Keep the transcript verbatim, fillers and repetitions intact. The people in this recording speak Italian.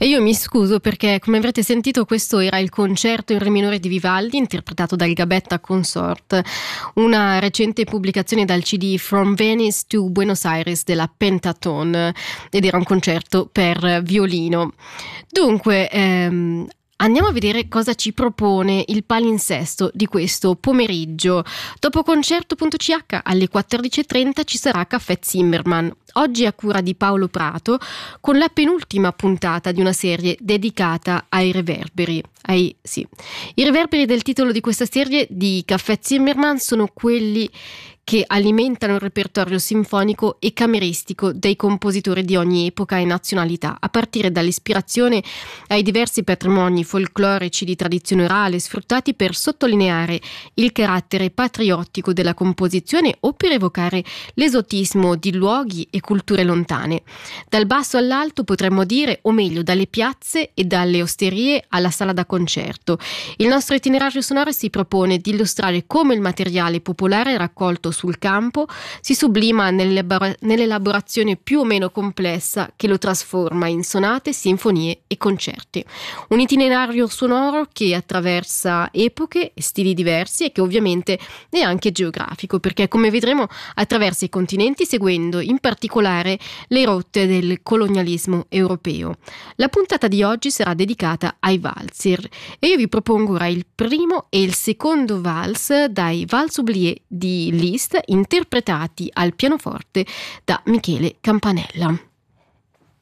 E io mi scuso perché, come avrete sentito, questo era il concerto in re minore di Vivaldi interpretato dal Gabetta Consort, una recente pubblicazione dal C D From Venice to Buenos Aires della Pentatone, ed era un concerto per violino. Dunque, ehm, andiamo a vedere cosa ci propone il palinsesto di questo pomeriggio. Dopo concerto.ch alle quattordici e trenta ci sarà Caffè Zimmermann, oggi a cura di Paolo Prato, con la penultima puntata di una serie dedicata ai reverberi. Ai, sì. I reverberi del titolo di questa serie di Caffè Zimmermann sono quelli che alimentano il repertorio sinfonico e cameristico dei compositori di ogni epoca e nazionalità, a partire dall'ispirazione ai diversi patrimoni folclorici di tradizione orale sfruttati per sottolineare il carattere patriottico della composizione o per evocare l'esotismo di luoghi e culture lontane. Dal basso all'alto potremmo dire, o meglio, dalle piazze e dalle osterie alla sala da concerto. Il nostro itinerario sonoro si propone di illustrare come il materiale popolare raccolto sul campo si sublima nell'elabora- nell'elaborazione più o meno complessa che lo trasforma in sonate, sinfonie e concerti. Un itinerario sonoro che attraversa epoche e stili diversi e che ovviamente è anche geografico, perché come vedremo attraversa i continenti seguendo in particolare le rotte del colonialismo europeo. La puntata di oggi sarà dedicata ai valzer e io vi propongo ora il primo e il secondo vals dai Vals Oubliés di Liszt, interpretati al pianoforte da Michele Campanella.